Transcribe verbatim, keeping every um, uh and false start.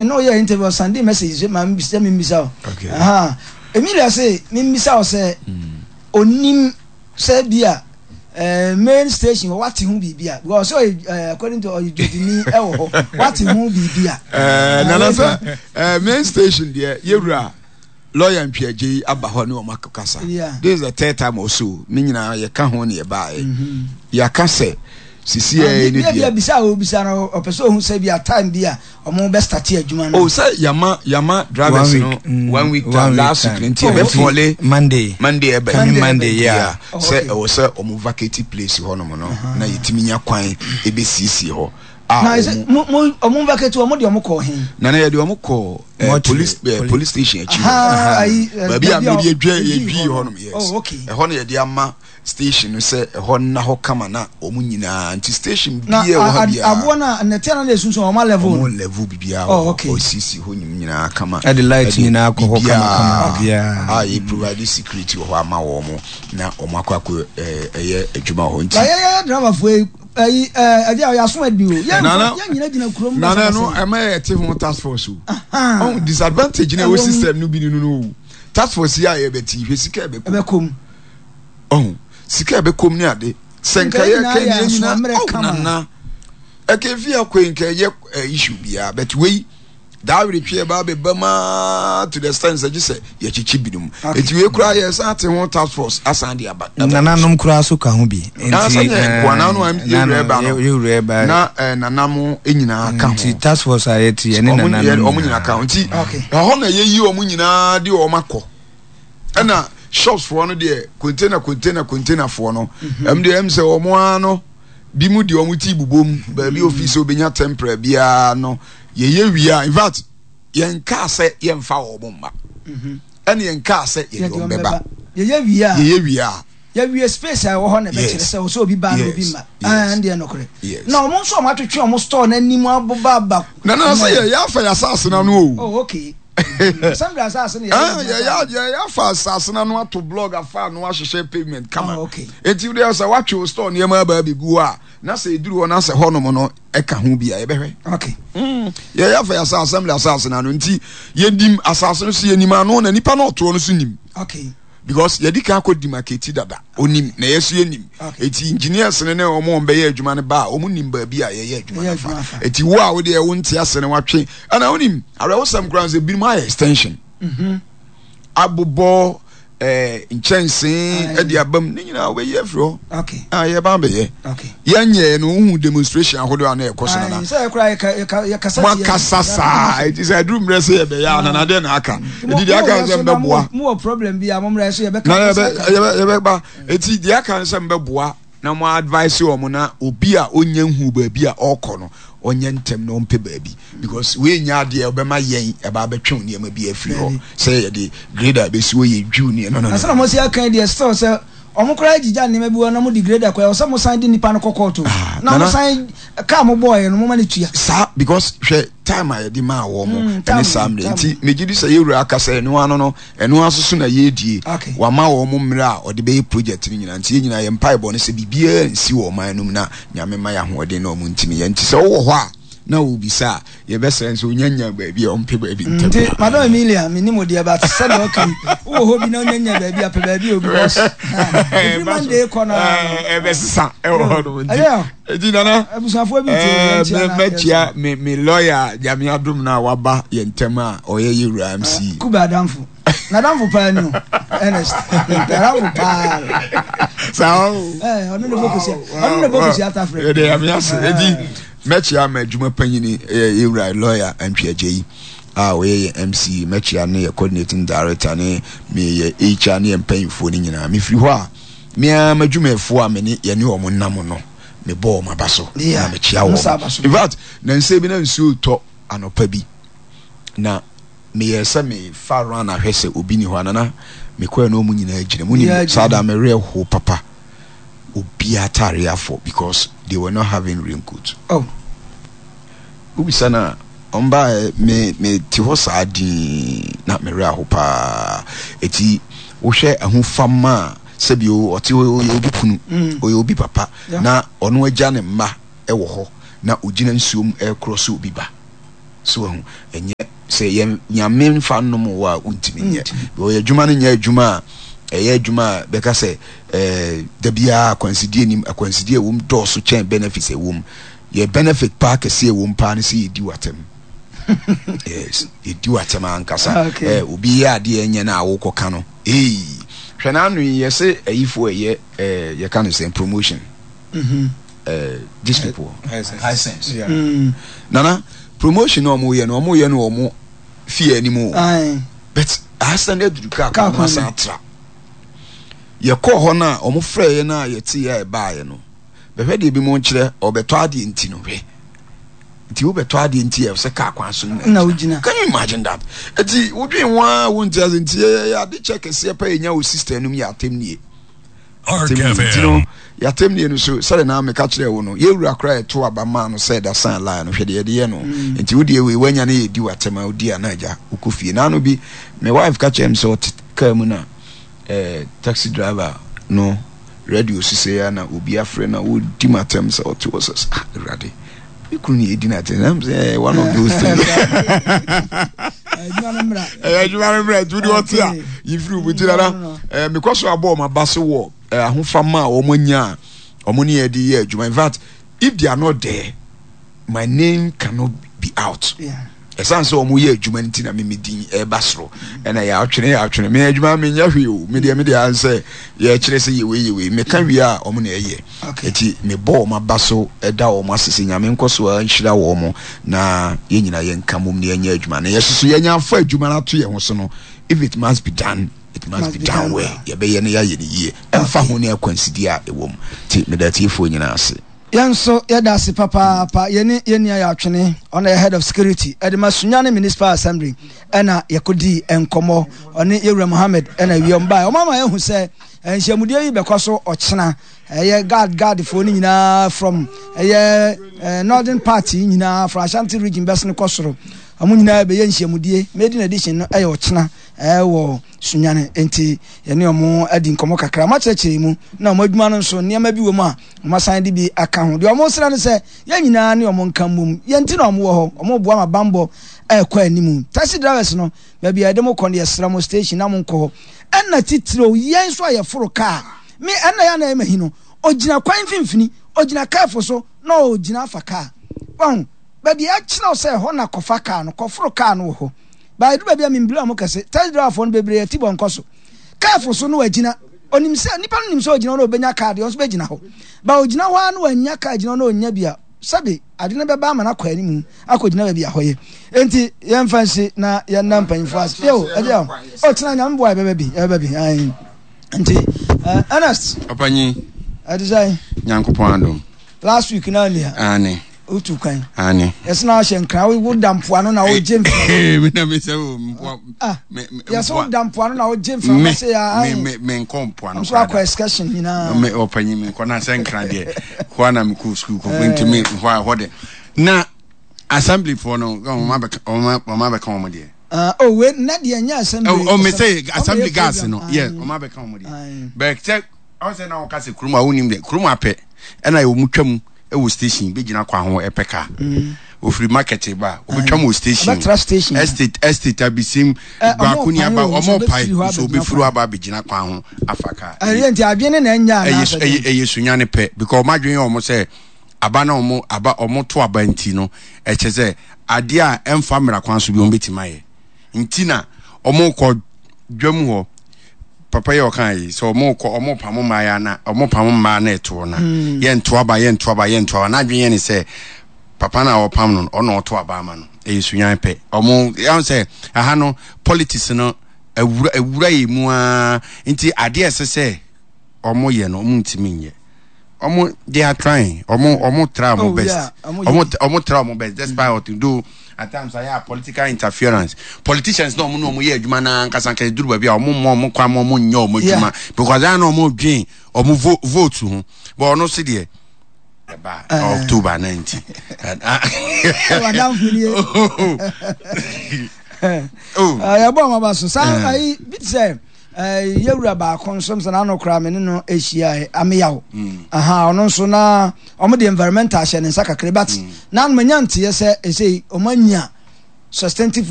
no your interview Sunday message ma me bisa me bisa okay aha Emilia say me bisa o say onim say bia Uh, main station what hu bibia because so uh, according to Jodini e wo what hu bibia eh nana sa eh main station there yewura lawyer Mpiaje aba ho ne o makakasa this is the third time also me nyina ye ka ho ne ye ba e ya ka se sisi e ne bia bisa o bisa no opeso hu se bia time bia omo be start adwuma no oh say yama yama drivers no one week time last week nti be fole Monday Monday e be Monday yeah say o say omo vacate place ho no mo no na yetimi nya kwan e be sisi ho na mo omo vacate omo de omo ko hin na na ye de omo ko police police station achi ba bia me de adwa ye dwi ho no yes oh okay e ho no ye de ama station say e ho na ho kama na omu nyina anti station bia wo bia abo na na tena na sunsun o ma level o level bia o sisi ho nyina kama e the light nyina ko ho kama kama bia ah e provide security ho ama wo mo na o makwa eh adwuma ho nti ya ya drama fo eh eh adia ya so adi o ya ya nyina gina kurom na na no e ma e te ho task force o on disadvantage na we system no bi ni no task force ya e beti hwe sika e be kom oh sika be kom ni ade senka ye kan ni na na e ke fi akwen ka ye issue bia but we that we twe ba be bama to the stand say say ye chichi binum eti we kura ye san te ho task force asan dia ba nananom kura so ka ho bi enti kwana no am ye reba no ye reba na nanamo enyina ka ho task force a ye ti ye ne nananom omu nyina ka ho nti ho na ye yi omu nyina de o makọ ana shops for no de container container container for no em de em say omo ano bi mu de omu ti bubom ba bi office obenya temporary bia no ye ye wia in fact yen ka se yen fa omo ma mhm ene yen ka se ye do beba ye ye wia ye ye wia ye wia space a wo ho na be kire se so obi ba no obi ma ah ndi no kore na omo so omo atwetwe omo store na nimu aboba ba na na say ye ya fa ya sase na no o oh okay some assassin ya ya ya ya fa assassin no ato blog afa no ahwehwe payment kama enti we say watch store ne ma ba bigu a na say duru na say honom no e ka ho bia ye behwe okay mm ya ya fa assassin assassin no nti ye dim assassin so ye nim ano na nipa no to no so nim okay because ye dika akodi market dada onim na yesu ye nim eti engineers ne ne omo mbe ye adwuma ne ba omo nim ba bi a ye ye adwuma na fa eti wo a wo de ye wo ntia sene watwe ana onim awe wo sam grounds e bi my extension mhm abobo eh inchense e de abam ne nyina we ye fro okay ah ye ba be ye okay ye nye no hu demonstration ahodo ana e koso na na say kra ya kasa ma kasasa it is a dream rese ye be ya na na de na aka edi de aka ze mbeboa mo problem bi a mo rese ye be na ye be ba eti de aka ze mbeboa na mo advice o mo na obi a onye hu ba bi a okọ no onye ntem no mpe baabi because we nya de obema yen e ba betwe ne ma bi afiri ho say ye de grader be si wo ye dwu ne no no no asana mo si aka de store say omo kra gija ne ma bi wo na mo de grader kwa so mo sign de nipa no kokoto na mo sign ka mo boy no mo ma ne tua sa because hwe time a de ma wo mo ene sam de nti megidi say ye wura aka say eno ano no eno asoso na ye die wa ma wo mo mra a ode be project ni nyina nti ye nyina ye mpai bo ne se bibia nsi wo man num na nyame ma ya hoode na omo ntimi ye nti se wo ho a na ubisa ye be sense onyanya baabi a ompe baabi ntem nti madam Emilia minimo dia ba se na okay wo ho bi na onyanya baabi a pe baabi obi boss every Monday corner e be sisa e wo do nti edi nana abusafo bi ti me mechia me me lawyer Jami Adum na waba ye ntem a oye yewura M C Kuba Damfu na Damfu pa ni honest Damfu pa sao eh onu ne bokusi onu ne bokusi atafre e de amias edi mechia ma adwuma panyini yewura lawyer Mpiaje yi ah we M C mechia ne coordinating director ne me ye H R ne mpanyifo ni nyina me firi ho a me amadwumefo a me ne ye ne omo nam no me bo mabaso na me chia wo in fact na nse bi na nsu to anopa bi na me yesa me faro na hwese obi ni ho anana me kwa na omu nyina agire mu ni sada me re ho papa obi atare afo because they were not having raincoat oh ubi sana omba me me ti ho saadi na me re ho pa eti wo hwe ahu fama sebio oti obi kunu obi papa na ono agya ne mma e wo ho na ogina nsuom e cross obi ba so enye say ye nyame fa no mo wa untimi nye bo ye adwuma no nya adwuma eye adwuma be ka say eh da bia consider nim consider wom do so chen benefits e wom ye benefit park se wom pa no se yedi watem yes yedi watem ankasa eh obi ya de enye na awokoka no eh hwena no ye se ayifo eye eh ye kan say promotion mhm uh, these people high sense, high sense. Yeah. Mm. Nana promotion no mo ye no mo ye no mo fear anymore. Aye. But I stand there to ka Ka ma satra. Ye ko ho na o mo frɛ ye na ye ti ye ba ye no. Be hwɛ de bi mo nkyerɛ o beto ade nti no hwɛ. Nti wo beto ade nti ye se ka kwan so na ugina. Can you imagine that? Eti wo dwen wa wo nti as nti ye ade check se pa ye nya wo sister num ya atem nie. R K F M. Ya temni no so sare na me ka kire wo no ye wura kra to abama no say da san line no hwede ye de no enti wodi we wanya na ye di watema odi anaja ukofie na no bi me wife ka chem so ka mu na eh taxi driver no radio sise ya na obi afre na wo di matem so to was ah rade we couldn't ye di na ten am say one of those things Eh jumamra eh jumamra tu di otia yifru butira na eh me kwaso abo ma baso wo ahofama a omonya omoni e di ye adwuma. In fact, if they are not there, my name cannot be out. Yeah. Esan so omo ye adwuma nti na me medin e basro na ya atwene ya atwene me adwuma me nya hwe o me de me de answer ye kire se ye we ye we me ka wi a omo na ye eti me bo ma baso e da omo asese nyame nkoso a nhira wo omo na ye nyina ye nka mom ne nya adwuma na ye soso ye nya afa adwuma na to ye ho so no, if it must be done, it must, must be, be done well. Ye be ye ne ya ye ne ye emfa ho ne akwansidia e wom ti me da tiefo nyina ase yanso yada se papa pa yene yene ya atwene on the head of security at the Masunyane Municipal Assembly ena yakodi enkomo oni Yewura Mohammed ena wiomba o mama ehu se enhyiamudie yi bekoso ochena eye guard guard fo ni nyina from eye northern party nyina from Ashanti region bes ne kosoro amu nyina be ye nhyiamudie made in addition no eye ochena eh wo Sunyane enti yene omo adi nkomo kakra ma cheche mu na omo adwuma no so niam bi wo mu a omo san de bi aka ho de omo sra no se ye nyina ne omo nka mum ye nti na omo wo ho omo boa ma bambo e kwa animu taxi drivers no ba bia de mo kon ye sra mo station na mo nko enna titiro yen so aye foro car me enna ya na emahi no ogina kwan finfini ogina careful so na ogina afa car won ba bia kira o se ho na kofa car no koforo car no ho ba du ba bia mimbira mo kase taxi driver fo no bebre ti bon koso careful so no agina onim se nipa no nim se ogina no obenya car de o so begina ho ba ogina ho anu anya car agina no onya bia sabe ade na beba ma na kwa animu akogina ba bia hoye enti yemfansi na yanna mpanfo as yo ade o tena nyam boy beba bi beba bi ai enti Ernest apanyi ade sai nyankopon adom last week na lia ani utu kan ani esna hyenkra we wo dampo ano na wo jemfi me na me se wo mpo me ya so dampo ano na wo jemfi ma se ya ai me me nkompo ano so akwa excursion ina me opanyi me kona se nkra de ho na me ku school ko enti me ho ho de na assembly for no o ma be o ma o ma be kan o de ah oh we na de anya assembly o me say assembly gas no yeah o ma be kan o de but check I say na o ka se kuruma wonim de kuruma pe e na yo mutwam e wo station be gina kwa ho e peka o free market ba o betwam o station station estate estate abisim gbaakuni aba o mo pai so be furu aba be gina kwa ho afaka eh enti adwene na nya na eh eh Sunyane pe because madwen o mo say aba na o mo aba o mo to aba nti no e che say ade a emfa mra kwan so bi o betima ye nti na o mo ko dwam ho papa ye okan so omo ko omo pamo ma ya na omo pamo ma na eto na ye nto aba ye nto aba ye nto aba na dwen ye ni se papa na o pam no ono to aba ma no e Sunyane pe omo ya say aha no politics no ewura ewura ye mu a nti ade ese se omo ye no omo ntimi nye omo they are trying omo omo try omo best omo omo try omo best despite what to do at times I have political interference. Politicians no no mo ye adwuma na nkasa nka duru ba bia omo mo mo kwa mo mo nya omo adwuma because I know omo dwin omo vote ho but ono se de ba October nineteenth oh ya bo ma ba so sa ai bit say eh Yewura ba konsom sa na no kra me no ehia ameyawo aha ono so na omo the environmental hye ne saka kre but na no manya ntie se ese omanya substantive